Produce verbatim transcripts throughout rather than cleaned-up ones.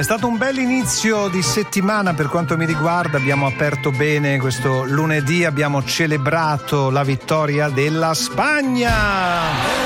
È stato un bel inizio di settimana per quanto mi riguarda, abbiamo aperto bene questo lunedì, abbiamo celebrato la vittoria della Spagna!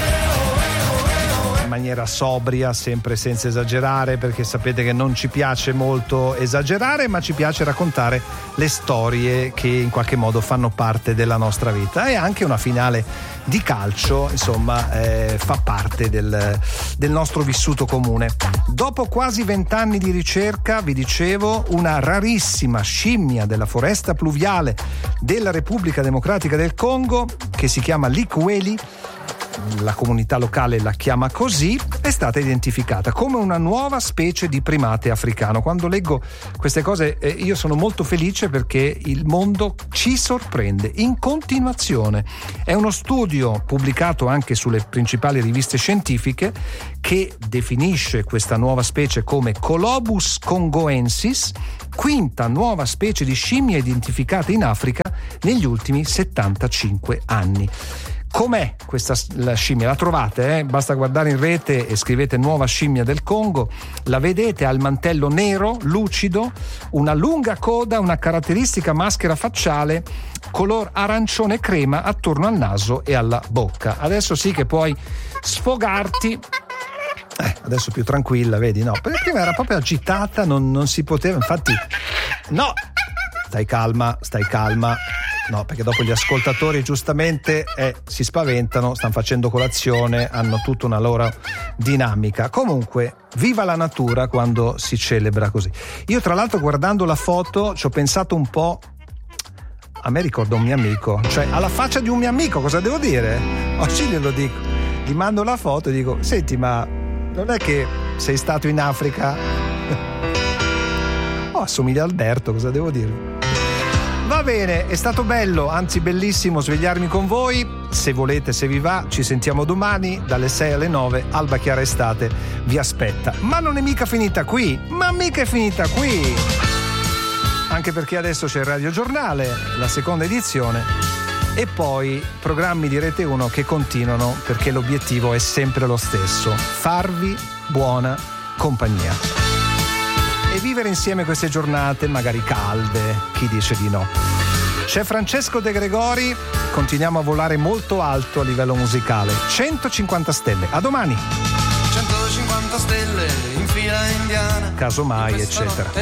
In maniera sobria, sempre senza esagerare, perché sapete che non ci piace molto esagerare, ma ci piace raccontare le storie che in qualche modo fanno parte della nostra vita. E anche una finale di calcio, insomma, eh, fa parte del, del nostro vissuto comune. Dopo quasi vent'anni di ricerca, vi dicevo, una rarissima scimmia della foresta pluviale della Repubblica Democratica del Congo, che si chiama Likweli, la comunità locale la chiama così, è stata identificata come una nuova specie di primate africano. Quando leggo queste cose eh, io sono molto felice, perché il mondo ci sorprende in continuazione. È uno studio pubblicato anche sulle principali riviste scientifiche che definisce questa nuova specie come Colobus congoensis, quinta nuova specie di scimmia identificata in Africa negli ultimi settantacinque anni. Com'è questa la scimmia? La trovate, eh? Basta guardare in rete e scrivete nuova scimmia del Congo, la vedete, ha il mantello nero, lucido, una lunga coda, una caratteristica maschera facciale color arancione crema attorno al naso e alla bocca. Adesso sì che puoi sfogarti. Eh, adesso più tranquilla, vedi? No, perché prima era proprio agitata, non, non si poteva, infatti. No! Stai calma, stai calma. No, perché dopo gli ascoltatori giustamente eh, si spaventano, stanno facendo colazione, hanno tutta una loro dinamica. Comunque, viva la natura quando si celebra così. Io tra l'altro, guardando la foto, ci ho pensato un po'. A me ricorda un mio amico, cioè alla faccia di un mio amico, cosa devo dire? Oggi glielo dico, gli mando la foto e dico: senti, ma non è che sei stato in Africa? Oh, assomiglia a Alberto, cosa devo dire? Va bene, è stato bello, anzi bellissimo svegliarmi con voi. Se volete, se vi va, ci sentiamo domani dalle sei alle nove. Alba Chiara Estate vi aspetta. Ma non è mica finita qui, ma mica è finita qui. Anche perché adesso c'è il Radio Giornale, la seconda edizione, e poi programmi di Rete uno che continuano, perché l'obiettivo è sempre lo stesso: farvi buona compagnia e vivere insieme queste giornate magari calde, chi dice di no. C'è Francesco De Gregori, continuiamo a volare molto alto a livello musicale. centocinquanta stelle, a domani. centocinquanta stelle in fila indiana, casomai, eccetera.